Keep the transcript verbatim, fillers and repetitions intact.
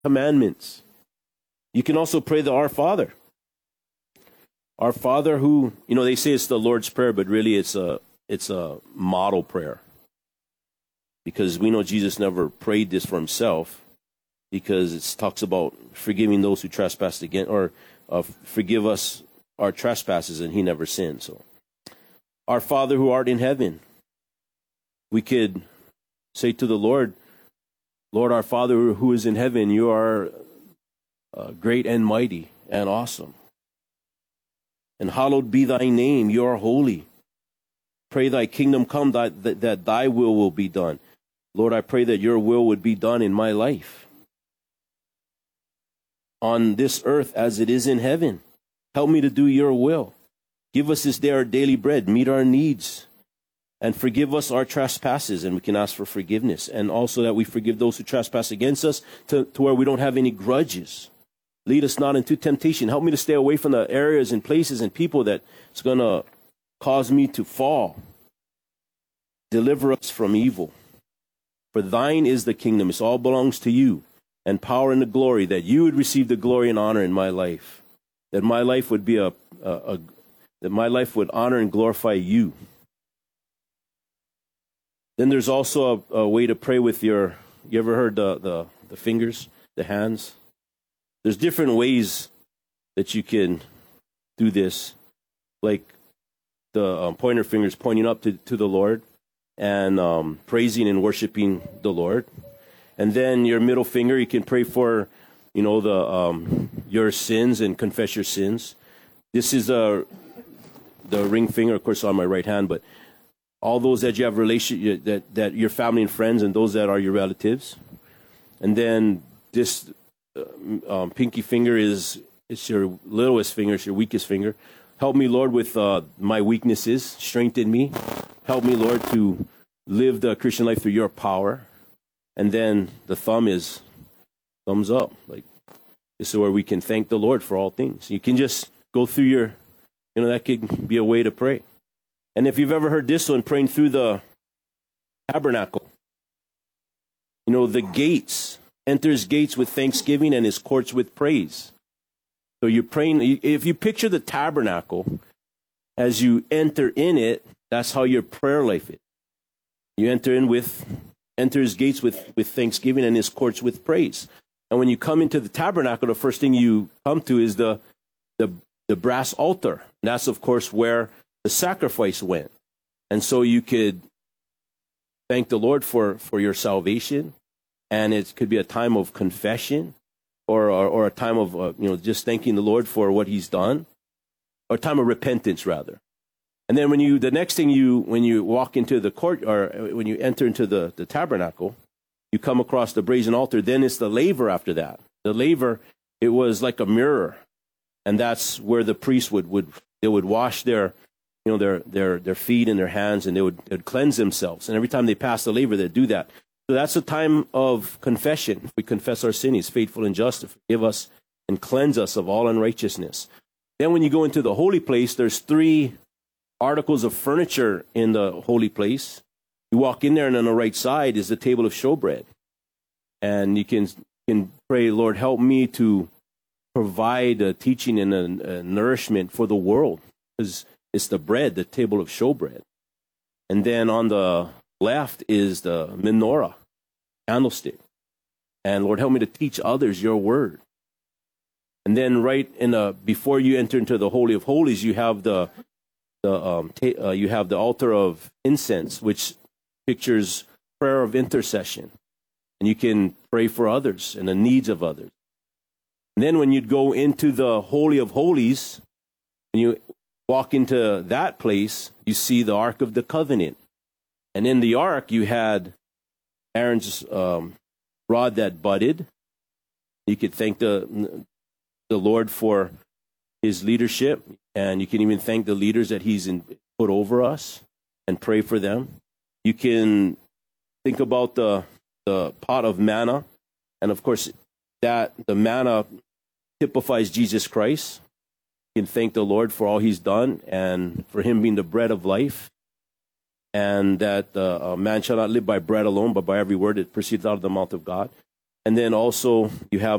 commandments. You can also pray the Our Father. Our Father who, you know, they say it's the Lord's Prayer, but really it's a it's a model prayer. Because we know Jesus never prayed this for himself, because it talks about forgiving those who trespass against, or uh, forgive us our trespasses, and he never sinned. So, Our Father who art in heaven. We could say to the Lord, Lord, our Father who is in heaven, you are uh, great and mighty and awesome. And hallowed be thy name, you are holy. Pray thy kingdom come, that, that, that thy will will be done. Lord, I pray that your will would be done in my life, on this earth as it is in heaven. Help me to do your will. Give us this day our daily bread, meet our needs, and forgive us our trespasses, and we can ask for forgiveness. And also that we forgive those who trespass against us, to, to where we don't have any grudges. Lead us not into temptation. Help me to stay away from the areas and places and people that's going to cause me to fall. Deliver us from evil. For thine is the kingdom. It all belongs to you. And power and the glory, that you would receive the glory and honor in my life. That my life would be a, a, a that my life would honor and glorify you. Then there's also a, a way to pray with your, you ever heard the, the, the fingers, the hands? There's different ways that you can do this. Like the um, pointer fingers pointing up to, to the Lord, and um, praising and worshiping the Lord. And then your middle finger, you can pray for, you know, the um, your sins and confess your sins. This is a the ring finger, of course, on my right hand, but all those that you have relation that that your family and friends, and those that are your relatives. And then this uh, um, pinky finger is it's your littlest finger, it's your weakest finger. Help me, Lord, with uh, my weaknesses. Strengthen me. Help me, Lord, to live the Christian life through your power. And then the thumb is thumbs up. Like, this is where we can thank the Lord for all things. You can just go through your, you know, that could be a way to pray. And if you've ever heard this one, praying through the tabernacle. You know, the gates, enters gates with thanksgiving and his courts with praise. So you're praying, if you picture the tabernacle, as you enter in it, that's how your prayer life is. You enter in with, enter his gates with, with thanksgiving and his courts with praise. And when you come into the tabernacle, the first thing you come to is the, the, the brass altar. And that's, of course, where the sacrifice went. And so you could thank the Lord for, for your salvation. And it could be a time of confession, or, or, or a time of, uh, you know, just thanking the Lord for what he's done, or a time of repentance, rather. And then when you, the next thing you, when you walk into the court, or when you enter into the, the tabernacle, you come across the brazen altar. Then it's the laver after that. The laver, it was like a mirror. And that's where the priest would, would, they would wash their, you know, their, their, their feet and their hands, and they would, they would cleanse themselves. And every time they pass the laver, they'd do that. So that's a time of confession. If we confess our sin, he's faithful and just to forgive us and cleanse us of all unrighteousness. Then when you go into the holy place, there's three articles of furniture in the holy place. You walk in there, and on the right side is the table of showbread. And you can, can pray, Lord, help me to provide a teaching and a, a nourishment for the world, because it's the bread, the table of showbread. And then on the left is the menorah, candlestick. And Lord, help me to teach others your word. And then right in the, before you enter into the Holy of Holies, you have the, the um, ta- uh, you have the altar of incense, which pictures prayer of intercession. And you can pray for others and the needs of others. And then when you'd go into the Holy of Holies, when you walk into that place, you see the Ark of the Covenant. And in the Ark, you had Aaron's um, rod that budded. You could thank the, the Lord for his leadership. And you can even thank the leaders that he's in, put over us and pray for them. You can think about the, the pot of manna. And of course, that the manna typifies Jesus Christ. You can thank the Lord for all he's done and for him being the bread of life. And that uh, a man shall not live by bread alone, but by every word that proceeds out of the mouth of God. And then also you have